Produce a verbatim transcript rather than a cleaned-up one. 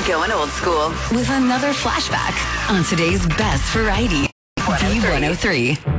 Going old school with another flashback on today's best variety. B one oh three.